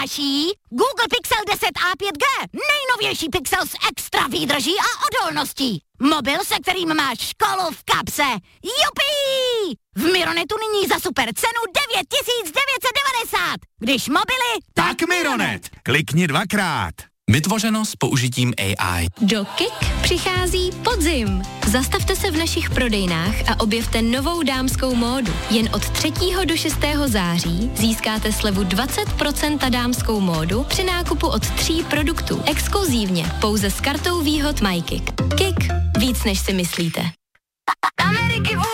přináší Google Pixel 10a 5G, nejnovější Pixel s extra výdrží a odolností. Mobil, se kterým máš školu v kapse. Jupí! V Mironetu nyní za super cenu 9990. Když mobily, Tak Mironet! Klikni 2krát. Vytvořeno s použitím AI. Do KIK přichází podzim. Zastavte se v našich prodejnách a objevte novou dámskou módu. Jen od 3. do 6. září získáte slevu 20% na dámskou módu při nákupu od 3 produktů. Exkluzívně pouze s kartou výhod MyKik. KIK. Víc než si myslíte. Ameriky